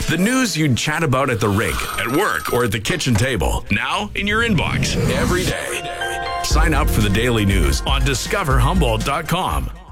The news you'd chat about at the rink, at work, or at the kitchen table. Now in your inbox every day. Sign up for the daily news on discoverhumboldt.com.